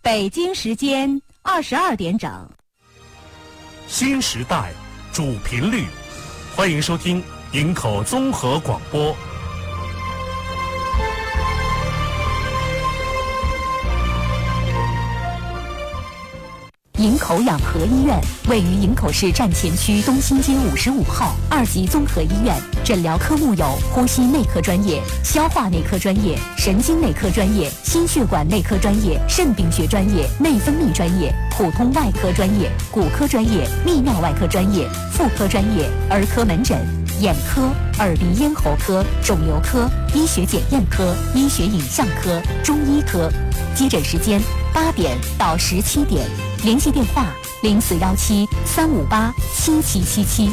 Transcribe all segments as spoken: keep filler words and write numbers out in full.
北京时间二十二点整。 新时代主频率，欢迎收听营口综合广播。 营口养和医院位于营口市站前区东兴街五十五号，二级综合医院，诊疗科目有呼吸内科专业、消化内科专业、神经内科专业、心血管内科专业、肾病学专业、内分泌专业、普通外科专业、骨科专业、泌尿外科专业、妇科专业、儿科门诊、眼科、耳鼻咽喉科、肿瘤科、医学检验科、医学影像科、中医科。接诊时间八点到十七点。联系电话零四幺七三五八七七七七。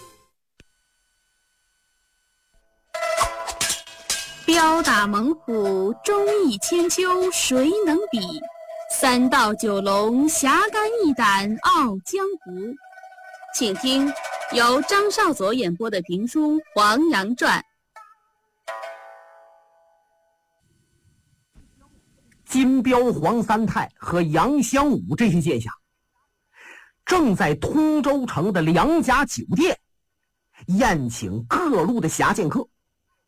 标打猛虎，忠义千秋，谁能比？三道九龙，侠肝义胆，傲江湖。请听由张少佐演播的评书《黄羊传》。 金彪、黄三太和杨香武这些剑侠正在通州城的梁家酒店宴请各路的侠剑客。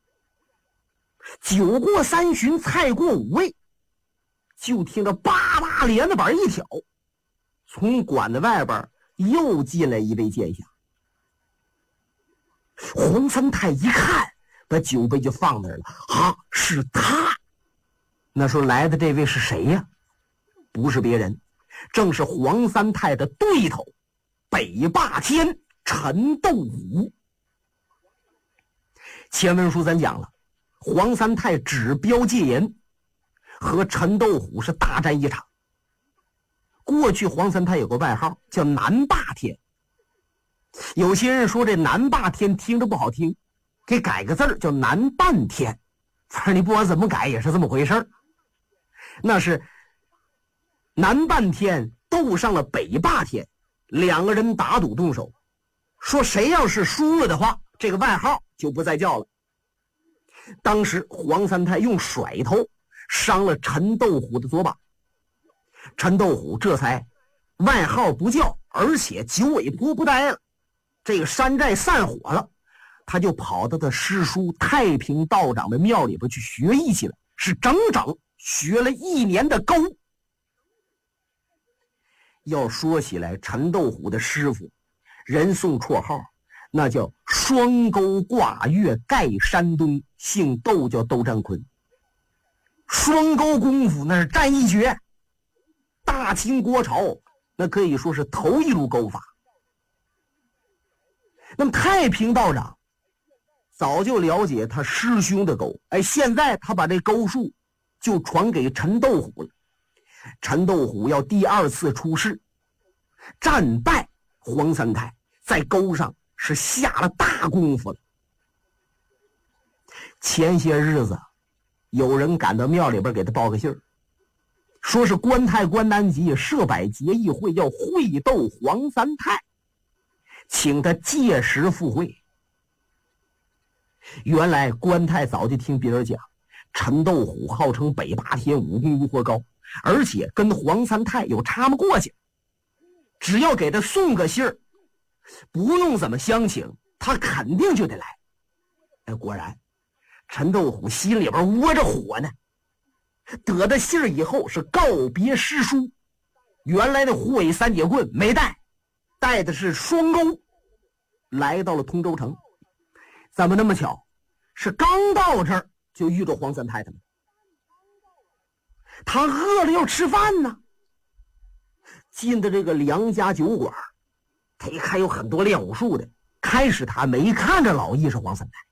酒过三巡，菜过五味，就听着叭叭帘子板一挑，从馆子外边又进来一位剑侠。黄三太一看，把酒杯就放那儿了。啊，是他！那时候来的这位是谁呀？不是别人，正是黄三太的对头北霸天陈斗虎。前文书咱讲了，黄三太指标戒严，和陈斗虎是大战一场。过去黄三太有个外号叫南霸天，有些人说这南霸天听着不好听，给改个字儿叫南半天，反正你不管怎么改也是这么回事儿。那是南半天斗上了北霸天，两个人打赌动手，说谁要是输了的话，这个外号就不再叫了。当时黄三太用甩头伤了陈斗虎的左膀，陈斗虎这才外号不叫，而且九尾扑不待了，这个山寨散伙了，他就跑到他师叔太平道长的庙里边去学艺去了，是整整学了一年的钩。要说起来，陈斗虎的师傅人送绰号，那叫双钩挂月盖山东，姓窦叫窦占坤。双钩功夫那是战一绝，大清国朝那可以说是头一路钩法。那么太平道长早就了解他师兄的钩，哎，现在他把这钩术就传给陈斗虎了。陈斗虎要第二次出世，战败黄三太，在钩上是下了大功夫了。前些日子有人赶到庙里边给他报个信儿，说是关太关南吉设摆节议会，要会斗黄三太，请他届时赴会。原来关太早就听别人讲，陈斗虎号称北霸天，武功如火高，而且跟黄三太有插么过去，只要给他送个信儿，不用怎么相请，他肯定就得来。哎，果然陈斗虎心里边窝着火呢，得到信儿以后是告别师叔，原来的护卫三节棍没带，带的是双钩，来到了通州城。怎么那么巧，是刚到这儿就遇着黄三太他们。他饿了要吃饭呢，进的这个梁家酒馆，他一看有很多练武术的，开始他没看着老义是黄三太，